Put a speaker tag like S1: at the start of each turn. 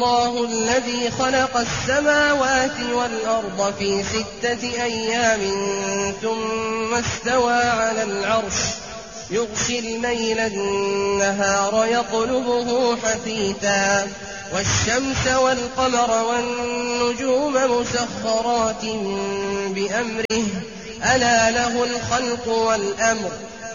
S1: اللَّهُ الَّذِي خَلَقَ السَّمَاوَاتِ وَالْأَرْضَ فِي 6 أَيَّامٍ ثُمَّ اسْتَوَىٰ عَلَى الْعَرْشِ يُغْشِي اللَّيْلَ النَّهَارَ يَطْلُبُهُ حَثِيثًا وَالشَّمْسَ وَالْقَمَرَ وَالنُّجُومَ مُسَخَّرَاتٍ بِأَمْرِهِ ۗ أَلَا لَهُ الْخَلْقُ وَالْأَمْرُ